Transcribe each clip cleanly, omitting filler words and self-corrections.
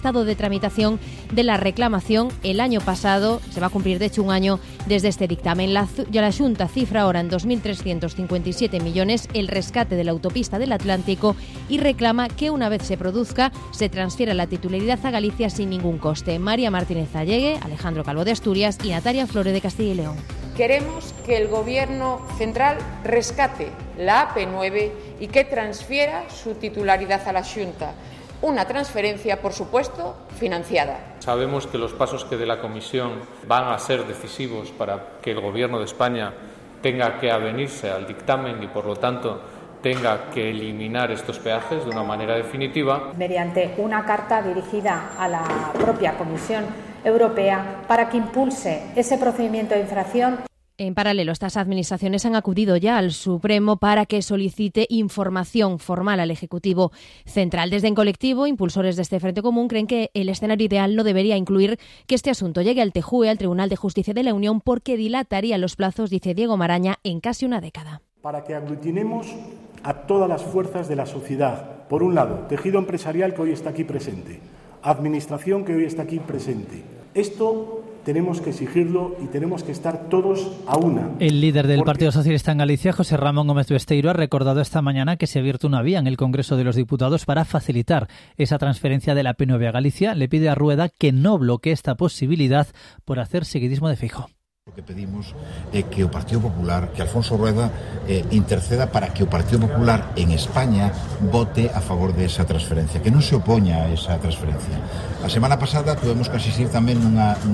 estado de tramitación de la reclamación el año pasado. Se va a cumplir, de hecho, un año desde este dictamen. La Xunta cifra ahora en 2.357 millones el rescate de la autopista del Atlántico y reclama que una vez se produzca se transfiera la titularidad a Galicia sin ningún coste. María Martínez Allegue, Alejandro Calvo de Asturias y Natalia Flore de Castilla y León. Queremos que el Gobierno central rescate la AP9 y que transfiera su titularidad a la Xunta. Una transferencia, por supuesto, financiada. Sabemos que los pasos que dé la Comisión van a ser decisivos para que el Gobierno de España tenga que avenirse al dictamen y, por lo tanto, tenga que eliminar estos peajes de una manera definitiva. Mediante una carta dirigida a la propia Comisión Europea para que impulse ese procedimiento de infracción. En paralelo, estas administraciones han acudido ya al Supremo para que solicite información formal al Ejecutivo Central. Desde En Colectivo, impulsores de este Frente Común creen que el escenario ideal no debería incluir que este asunto llegue al TJUE, al Tribunal de Justicia de la Unión, porque dilataría los plazos, dice Diego Maraña, en casi una década. Para que aglutinemos a todas las fuerzas de la sociedad. Por un lado, tejido empresarial que hoy está aquí presente, administración que hoy está aquí presente. Esto tenemos que exigirlo y tenemos que estar todos a una. El líder del Partido Socialista en Galicia, José Ramón Gómez Besteiro, ha recordado esta mañana que se ha abierto una vía en el Congreso de los Diputados para facilitar esa transferencia de la AP9 a Galicia. Le pide a Rueda que no bloquee esta posibilidad por hacer seguidismo de Feijóo. O que pedimos é que o Partido Popular, que Alfonso Rueda interceda para que o Partido Popular en España vote a favor de esa transferencia, que non se opoña a esa transferencia. A semana pasada tuvemos que asistir tamén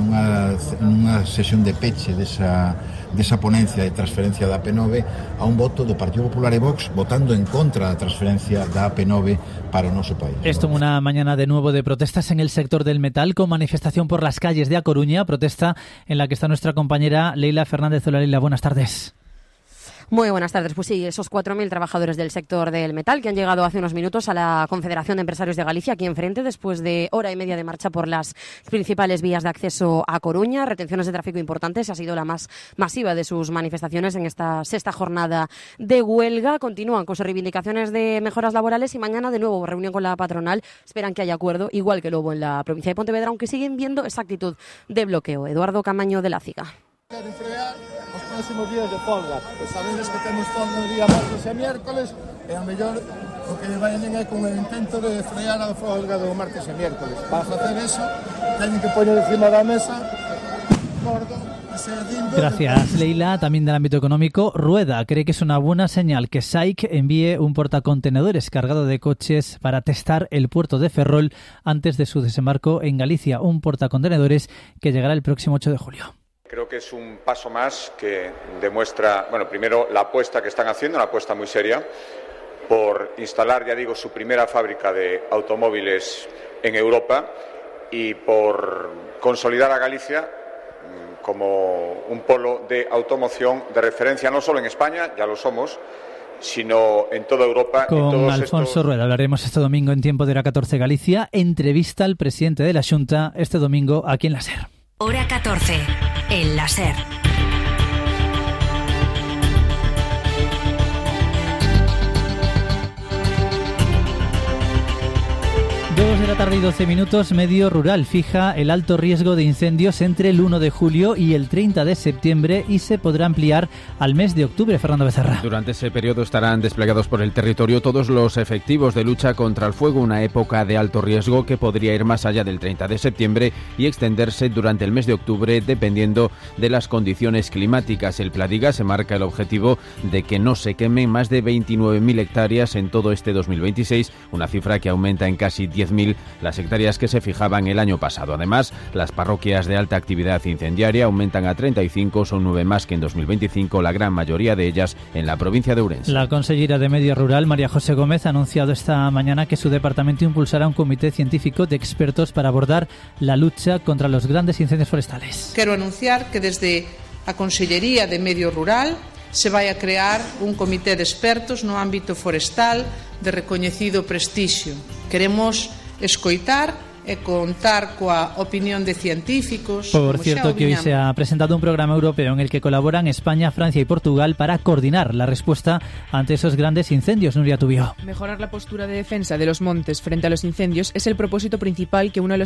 nunha sesión de peche desa ponencia de transferencia da AP9 a un voto do Partido Popular e Vox votando en contra da transferencia da AP9 para o noso país. Esto en una mañana de nuevo de protestas en el sector del metal, con manifestación por las calles de A Coruña, protesta en la que está nuestra compañera Leila Fernández. Hola Leila, buenas tardes. Muy buenas tardes. Pues sí, esos 4.000 trabajadores del sector del metal que han llegado hace unos minutos a la Confederación de Empresarios de Galicia, aquí enfrente, después de hora y media de marcha por las principales vías de acceso a Coruña. Retenciones de tráfico importantes, ha sido la más masiva de sus manifestaciones en esta sexta jornada de huelga. Continúan con sus reivindicaciones de mejoras laborales y mañana de nuevo reunión con la patronal. Esperan que haya acuerdo, igual que lo hubo en la provincia de Pontevedra, aunque siguen viendo esa actitud de bloqueo. Eduardo Camaño, de la CIGA. Queren frear os próximos días de folga. Pues sabedes que temos folga o día martes e miércoles e a mellor o que vayan é con o intento de frear a folga do martes e miércoles. Para facer eso, teñen que poñer encima da mesa gordo. Gracias, Leila. También del ámbito económico, Rueda cree que es una buena señal que SAIC envíe un portacontenedores cargado de coches para testar el puerto de Ferrol antes de su desembarco en Galicia. Un portacontenedores que llegará el próximo 8 de julio. Creo que es un paso más que demuestra, primero la apuesta que están haciendo, una apuesta muy seria, por instalar, ya digo, su primera fábrica de automóviles en Europa y por consolidar a Galicia como un polo de automoción de referencia no solo en España, ya lo somos, sino en toda Europa. Con Alfonso Rueda hablaremos este domingo en Tiempo de Hora 14 Galicia. Entrevista al presidente de la Xunta este domingo aquí en la SER. Hora 14, en la SER. 2 de la tarde y 12 minutos, Medio Rural fija el alto riesgo de incendios entre el 1 de julio y el 30 de septiembre y se podrá ampliar al mes de octubre. Fernando Becerra. Durante ese periodo estarán desplegados por el territorio todos los efectivos de lucha contra el fuego, una época de alto riesgo que podría ir más allá del 30 de septiembre y extenderse durante el mes de octubre dependiendo de las condiciones climáticas. El Pladiga se marca el objetivo de que no se quemen más de 29.000 hectáreas en todo este 2026, una cifra que aumenta en casi 10.000 las hectáreas que se fijaban el año pasado. Además, las parroquias de alta actividad incendiaria aumentan a 35, son 9 más que en 2025, la gran mayoría de ellas en la provincia de Ourense. La consellera de Medio Rural, María José Gómez, ha anunciado esta mañana que su departamento impulsará un comité científico de expertos para abordar la lucha contra los grandes incendios forestales. Quero anunciar que desde a Consellería de Medio Rural se vai a crear un comité de expertos no ámbito forestal de recoñecido prestixio. Queremos escoitar e contar coa opinión de científicos. Por cierto, que hoy se ha presentado un programa europeo en el que colaboran España, Francia y Portugal para coordinar la respuesta ante esos grandes incendios. Nuria Tubio. Mejorar la postura de defensa de los montes frente a los incendios es el propósito principal que uno de los